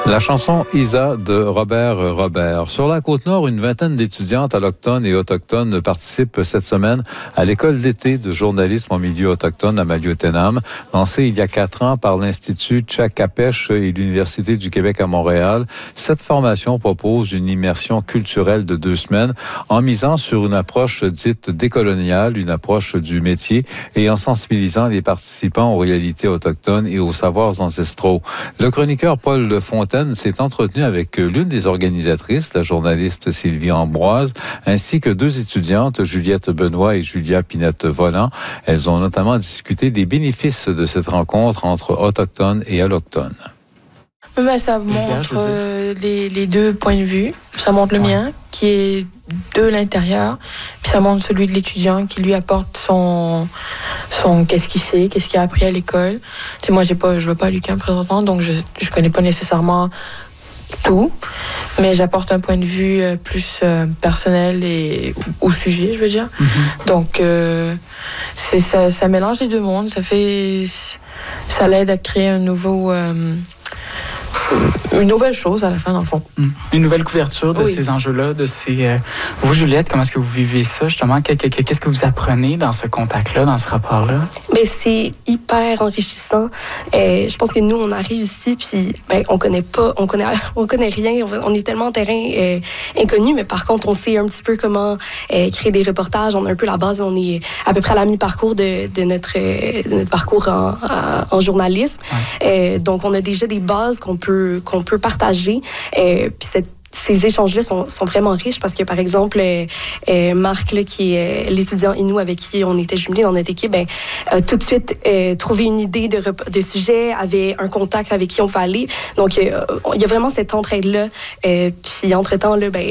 La chanson Isa de Robert. Sur la Côte-Nord, une vingtaine d'étudiantes allochtones et autochtones participent cette semaine à l'école d'été de journalisme en milieu autochtone à Maliotenam, lancée il y a 4 ans par l'Institut Tchakapesh et l'Université du Québec à Montréal. Cette formation propose une immersion culturelle de 2 semaines en misant sur une approche dite décoloniale, une approche du métier et en sensibilisant les participants aux réalités autochtones et aux savoirs ancestraux. Le chroniqueur Paul Fontaine s'est entretenu avec l'une des organisatrices, la journaliste Sylvie Ambroise, ainsi que 2 étudiantes, Juliette Benoît et Julia Pinette-Volant. Elles ont notamment discuté des bénéfices de cette rencontre entre autochtones et allochtones. Ça montre les 2 points de vue. Ça montre le mien, qui est de l'intérieur, puis ça montre celui de l'étudiant qui lui apporte son qu'est-ce qu'il sait, qu'est-ce qu'il a appris à l'école. Tu sais, moi, je vais pas à l'UQAM présentement, donc je connais pas nécessairement tout, mais j'apporte un point de vue plus personnel et au sujet, je veux dire. Mm-hmm. Donc, ça mélange les 2 mondes. Ça l'aide à créer une nouvelle chose à la fin, dans le fond. Une nouvelle couverture de ces enjeux-là, de ces... Vous, Juliette, comment est-ce que vous vivez ça, justement? Qu'est-ce que vous apprenez dans ce contact-là, dans ce rapport-là? Bien, c'est hyper enrichissant. Je pense que nous, on arrive ici, puis on connaît rien. On est tellement en terrain inconnu, mais par contre, on sait un petit peu comment créer des reportages. On a un peu la base, on est à peu près à la mi-parcours de notre parcours en journalisme. Ouais. Donc, on a déjà des bases qu'on peut partager. Puis ces échanges-là sont vraiment riches parce que, par exemple, Marc, là, qui est l'étudiant Innu avec qui on était jumelés dans notre équipe, a tout de suite trouvé une idée de sujet, avait un contact avec qui on peut aller. Donc, il y a vraiment cette entraide-là. Puis, entre-temps, là,